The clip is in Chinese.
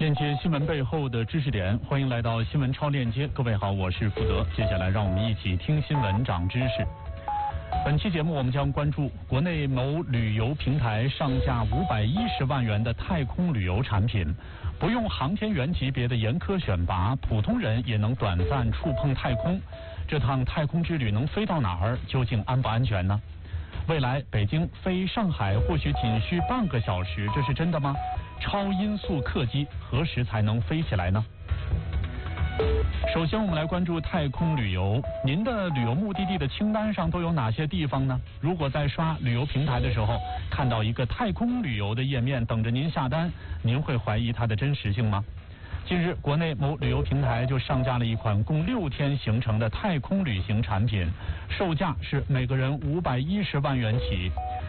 链接新闻背后的知识点，欢迎来到新闻超链接。各位好，我是福德。接下来让我们一起听新闻长知识。本期节目我们将关注国内某旅游平台上架510万元的太空旅游产品，不用航天员级别的严苛选拔，普通人也能短暂触碰太空。这趟太空之旅能飞到哪儿？究竟安不安全呢？未来北京飞上海或许仅需半个小时，这是真的吗？超音速客机何时才能飞起来呢？首先我们来关注太空旅游，您的旅游目的地的清单上都有哪些地方呢？如果在刷旅游平台的时候看到一个太空旅游的页面等着您下单，您会怀疑它的真实性吗？近日，国内某旅游平台就上架了一款共6天行程的太空旅行产品，售价是每个人510万元起。